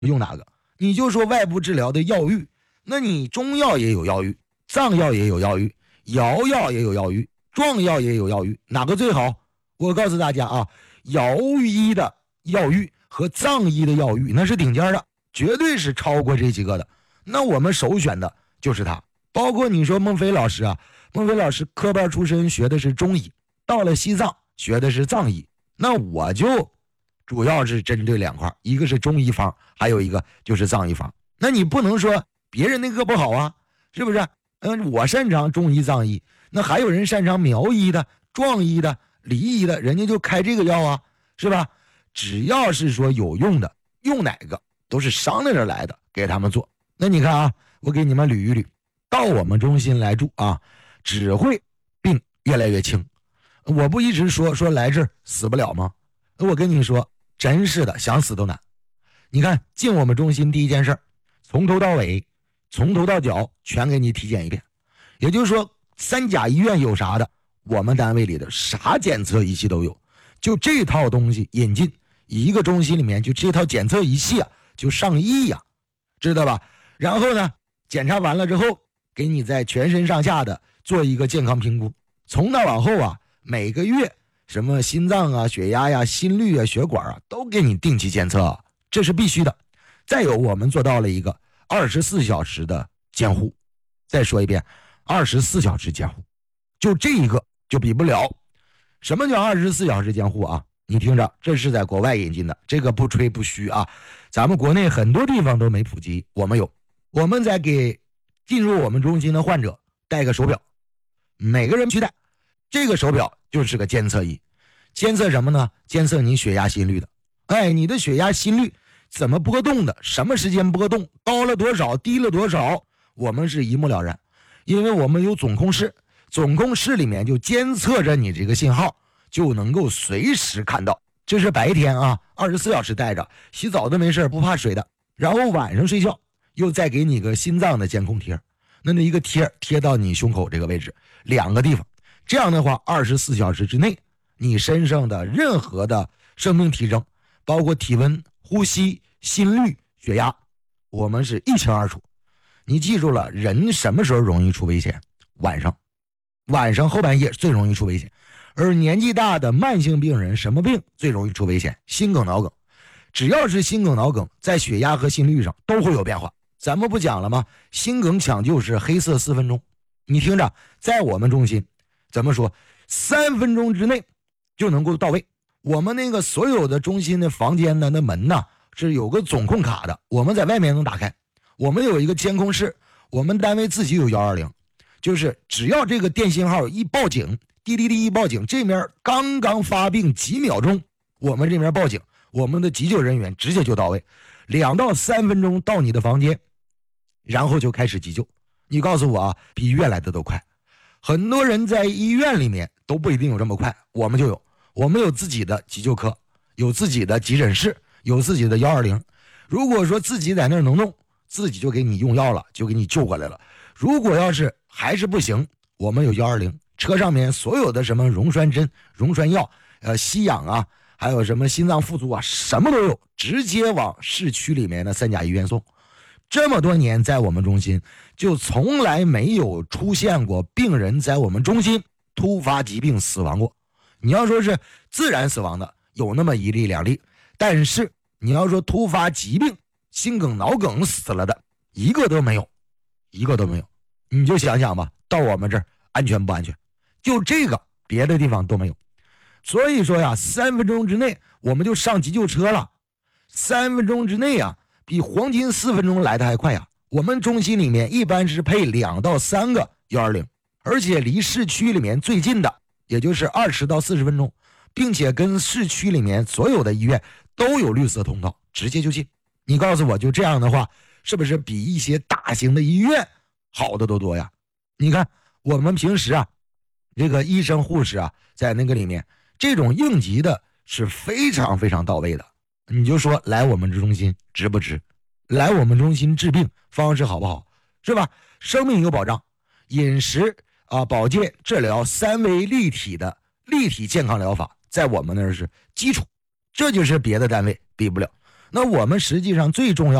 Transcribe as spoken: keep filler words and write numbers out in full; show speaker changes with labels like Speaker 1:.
Speaker 1: 用哪个？你就说外部治疗的药浴，那你中药也有药浴，藏药也有药浴，瑶药也有药浴，壮药也有药浴，哪个最好？我告诉大家啊，瑶医的药浴和藏医的药浴那是顶尖的，绝对是超过这几个的。那我们首选的就是它。包括你说孟非老师啊，孟非老师科班出身，学的是中医，到了西藏学的是藏医，那我就主要是针对两块，一个是中医方，还有一个就是藏医方。那你不能说别人那个不好啊，是不是？嗯，我擅长中医藏医，那还有人擅长苗医的、壮医的、梨医的，人家就开这个药啊，是吧？只要是说有用的，用哪个都是商量着来的，给他们做。那你看啊，我给你们捋一捋，到我们中心来住啊，只会病越来越轻。我不一直说说来这儿死不了吗？我跟你说，真是的，想死都难。你看进我们中心第一件事，从头到尾，从头到脚全给你体检一遍。也就是说，三甲医院有啥的，我们单位里的啥检测仪器都有。就这套东西引进一个中心里面，就这套检测仪器啊，就上亿呀、啊，知道吧？然后呢，检查完了之后，给你在全身上下的做一个健康评估。从那往后啊，每个月什么心脏啊、血压呀、心率啊、血管啊，都给你定期监测、啊，这是必须的。再有，我们做到了一个二十四小时的监护。再说一遍，二十四小时监护，就这一个就比不了。什么叫二十四小时监护啊？你听着，这是在国外引进的，这个不吹不虚啊。咱们国内很多地方都没普及，我们有。我们在给进入我们中心的患者戴个手表，每个人去戴。这个手表就是个监测仪，监测什么呢？监测你血压心率的。哎，你的血压心率怎么波动的，什么时间波动，高了多少，低了多少，我们是一目了然。因为我们有总控室，总控室里面就监测着你这个信号，就能够随时看到。这是白天啊，二十四小时带着，洗澡都没事，不怕水的。然后晚上睡觉又再给你个心脏的监控贴，那那一个贴贴到你胸口这个位置，两个地方。这样的话，二十四小时之内，你身上的任何的生命体征，包括体温、呼吸、心率、血压，我们是一清二楚。你记住了，人什么时候容易出危险？晚上，晚上后半夜最容易出危险。而年纪大的慢性病人，什么病最容易出危险？心梗、脑梗。只要是心梗、脑梗，在血压和心率上都会有变化。咱们不讲了吗？心梗抢救是黑色四分钟。你听着，在我们中心怎么说？三分钟之内就能够到位。我们那个所有的中心的房间的那门呐，是有个总控卡的，我们在外面能打开。我们有一个监控室，我们单位自己有一二零，就是只要这个电信号一报警，滴滴滴一报警，这边刚刚发病几秒钟，我们这边报警，我们的急救人员直接就到位，两到三分钟到你的房间，然后就开始急救。你告诉我啊，比医院来的都快。很多人在医院里面都不一定有这么快，我们就有，我们有自己的急救科，有自己的急诊室，有自己的一二零。如果说自己在那儿能弄，自己就给你用药了，就给你救过来了。如果要是还是不行，我们有一二零，车上面所有的什么溶栓针、溶栓药、呃吸氧啊，还有什么心脏复苏啊，什么都有，直接往市区里面的三甲医院送。这么多年在我们中心就从来没有出现过病人在我们中心突发疾病死亡过。你要说是自然死亡的有那么一例两例，但是你要说突发疾病心梗脑梗死了的一个都没有，一个都没有。你就想想吧，到我们这儿安全不安全？就这个别的地方都没有。所以说呀，三分钟之内我们就上急救车了。三分钟之内啊，比黄金四分钟来的还快呀！我们中心里面一般是配两到三个一二零，而且离市区里面最近的也就是二十到四十分钟，并且跟市区里面所有的医院都有绿色通道，直接就进。你告诉我，就这样的话，是不是比一些大型的医院好的都多呀？你看我们平时啊，这个医生护士啊，在那个里面，这种应急的是非常非常到位的。你就说来我们这中心值不值？来我们中心治病方式好不好？是吧？生命有保障，饮食啊、保健、治疗三维立体的立体健康疗法，在我们那儿是基础，这就是别的单位比不了。 那我们实际上最重要